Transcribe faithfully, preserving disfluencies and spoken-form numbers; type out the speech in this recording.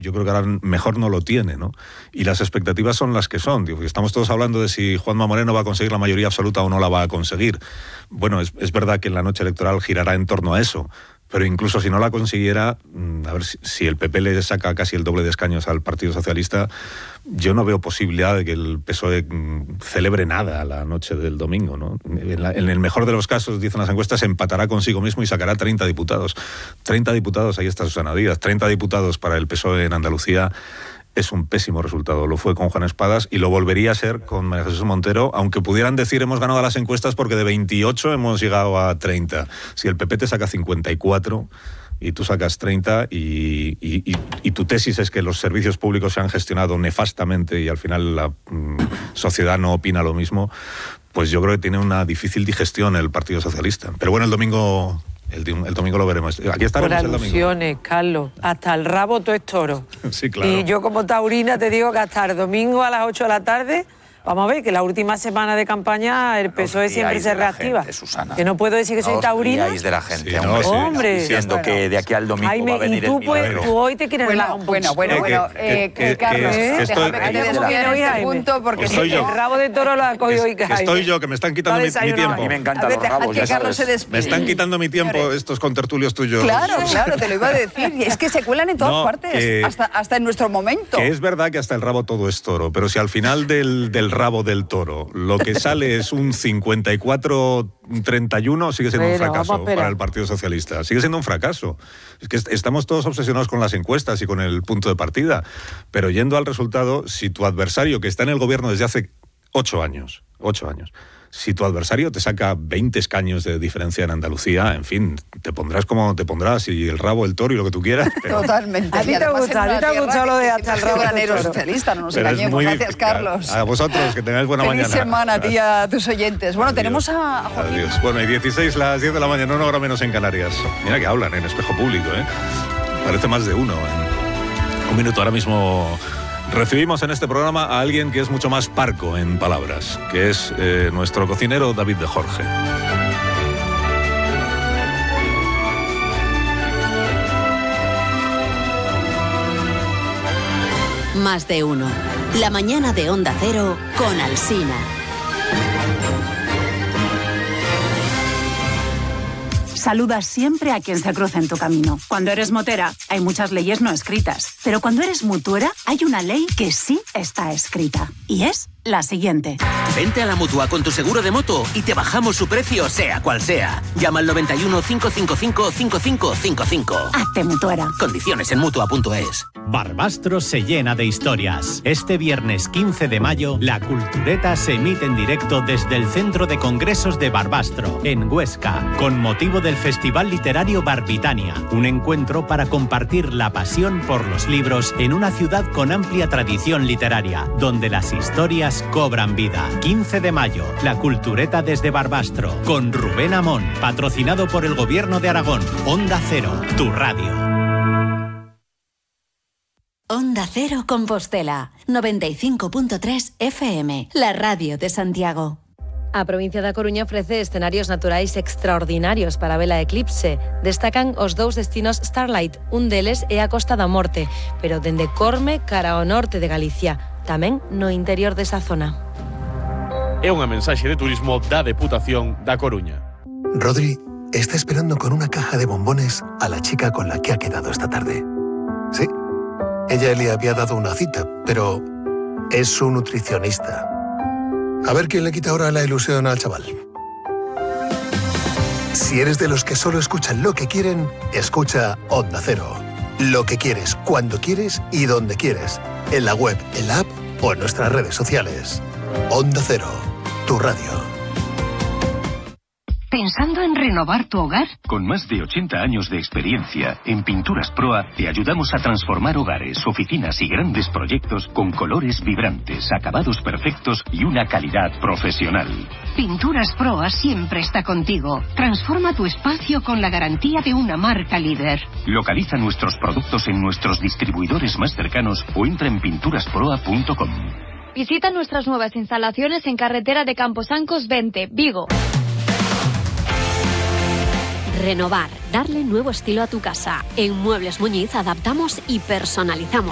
Yo creo que ahora mejor no lo tiene, ¿no? Y las expectativas son las que son. Digo, estamos todos hablando de si Juanma Moreno va a conseguir la mayoría absoluta o no la va a conseguir. Bueno, es, es verdad que en la noche electoral girará en torno a eso, pero incluso si no la consiguiera, a ver si, si el P P le saca casi el doble de escaños al Partido Socialista, yo no veo posibilidad de que el P S O E celebre nada la noche del domingo, ¿no? En, la, en el mejor de los casos, dicen las encuestas, empatará consigo mismo y sacará treinta diputados. treinta diputados, ahí está Susana Díaz, treinta diputados para el P S O E en Andalucía. Es un pésimo resultado. Lo fue con Juan Espadas y lo volvería a ser con María Jesús Montero, aunque pudieran decir hemos ganado las encuestas porque de veintiocho hemos llegado a treinta. Si el P P te saca cincuenta y cuatro y tú sacas treinta y, y, y, y tu tesis es que los servicios públicos se han gestionado nefastamente y al final la mm, sociedad no opina lo mismo, pues yo creo que tiene una difícil digestión el Partido Socialista. Pero bueno, el domingo... El, el domingo lo veremos. Aquí estaremos el domingo. Por alusiones, Carlos. Hasta el rabo todo es toro. Sí, claro. Y yo como taurina te digo que hasta el domingo a las ocho de la tarde... Vamos a ver, que la última semana de campaña el P S O E siempre se reactiva. Gente, Susana. Que no puedo decir que soy taurina. No os de la gente, sí, hombre. No, sí. hombre. Diciendo bueno, que de aquí al domingo Jaime, va a venir y tú, el milagro. pues, tú hoy te quieres bueno, relajar un bueno, poco. bueno, Eh, bueno, que, eh, que, que, Carlos, que, que estoy, déjame que te desvíe este punto porque estoy yo. El rabo de toro lo ha cogido hoy, que estoy yo, que me están quitando mi, mi tiempo. A mí me encantan a ver, los rabos, que ya Carlos sabes. se despide. Me están quitando mi tiempo estos contertulios tuyos. Claro, claro, te lo iba a decir. Es que se cuelan en todas No, partes, que, hasta, hasta en nuestro momento. Que es verdad que hasta el rabo todo es toro, pero si al final del, del rabo del toro lo que sale es un cincuenta y cuatro treinta y uno, sigue siendo bueno, un fracaso para el Partido Socialista. Sigue siendo un fracaso. Es que estamos todos obsesionados con las encuestas y con el punto de partida, pero yendo al resultado, si tu adversario, que está en el gobierno desde hace ocho años, ocho años, si tu adversario te saca veinte escaños de diferencia en Andalucía, en fin, te pondrás como te pondrás, y el rabo, el toro y lo que tú quieras. Pero... Totalmente. A ti te gusta, a ti te ha gustado lo de hasta el rabo del toro. Socialista, no nos Pero engañemos. Gracias, difícil. Carlos. A vosotros, que tengáis buena Feliz mañana. semana a ti y a tus oyentes. Bueno, Adiós. tenemos a Joaquín. Adiós. Bueno, y dieciséis, las diez de la mañana, una hora menos en Canarias. Mira que hablan en espejo público, ¿eh? Parece más de uno. En un minuto ahora mismo recibimos en este programa a alguien que es mucho más parco en palabras, que es eh, nuestro cocinero David de Jorge. Más de uno. La mañana de Onda Cero con Alsina. Saludas siempre a quien se cruza en tu camino. Cuando eres motera, hay muchas leyes no escritas. Pero cuando eres mutuera, hay una ley que sí está escrita. Y es la siguiente. Vente a la Mutua con tu seguro de moto y te bajamos su precio, sea cual sea. Llama al noventa y uno, cinco cinco cinco, cinco cinco cinco cinco. Hazte mutuera. Condiciones en Mutua punto es. Barbastro se llena de historias. Este viernes quince de mayo, la Cultureta se emite en directo desde el Centro de Congresos de Barbastro, en Huesca, con motivo del Festival Literario Barbitania, un encuentro para compartir la pasión por los libros en una ciudad con amplia tradición literaria, donde las historias cobran vida. quince de mayo, la Cultureta desde Barbastro, con Rubén Amón, patrocinado por el Gobierno de Aragón. Onda Cero, tu radio. Onda Cero Compostela, noventa y cinco punto tres F M, la radio de Santiago. A provincia da Coruña ofrece escenarios naturais extraordinarios para ver a eclipse. Destacan os dous destinos Starlight, un deles é a Costa da Morte, pero dende Corme cara ao norte de Galicia, tamén no interior desa zona. É unha mensaxe de turismo da Deputación da Coruña. Rodri está esperando con una caja de bombones a la chica con la que ha quedado esta tarde. Sí, ella le había dado una cita, pero es su nutricionista. A ver quién le quita ahora la ilusión al chaval. Si eres de los que solo escuchan lo que quieren, escucha Onda Cero. Lo que quieres, cuando quieres y donde quieres. En la web, en la app o en nuestras redes sociales. Onda Cero, tu radio. ¿Pensando en renovar tu hogar? Con más de ochenta años de experiencia, en Pinturas Proa te ayudamos a transformar hogares, oficinas y grandes proyectos con colores vibrantes, acabados perfectos y una calidad profesional. Pinturas Proa siempre está contigo. Transforma tu espacio con la garantía de una marca líder. Localiza nuestros productos en nuestros distribuidores más cercanos o entra en pinturas proa punto com. Visita nuestras nuevas instalaciones en carretera de Camposancos veinte, Vigo. Renovar, darle nuevo estilo a tu casa. En Muebles Muñiz adaptamos y personalizamos